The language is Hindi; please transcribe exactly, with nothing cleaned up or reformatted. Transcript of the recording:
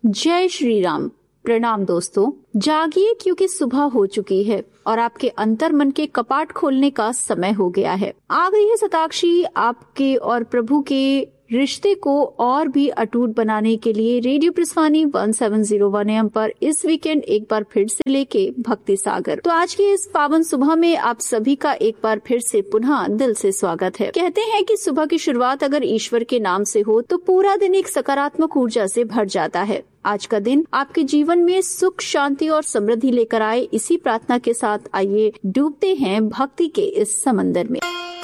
जय श्री राम। प्रणाम दोस्तों, जागिए क्योंकि सुबह हो चुकी है और आपके अंतर मन के कपाट खोलने का समय हो गया है। आ गई है शताक्षी आपके और प्रभु के रिश्ते को और भी अटूट बनाने के लिए रेडियो प्रसवानी सत्रह सौ एक एम पर इस वीकेंड एक बार फिर से लेके भक्ति सागर। तो आज की इस पावन सुबह में आप सभी का एक बार फिर से पुनः दिल से स्वागत है। कहते हैं कि सुबह की शुरुआत अगर ईश्वर के नाम से हो तो पूरा दिन एक सकारात्मक ऊर्जा से भर जाता है। आज का दिन आपके जीवन में सुख, शांति और समृद्धि लेकर आए, इसी प्रार्थना के साथ आइए डूबते हैं भक्ति के इस समंदर में।